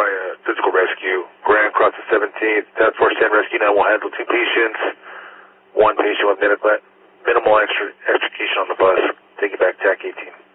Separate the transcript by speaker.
Speaker 1: physical rescue. Grand Cross the 17th, Task Force 10 Rescue 9 will handle 2 patients. 1 patient with minimal extrication on the bus. Take it back, TAC 18.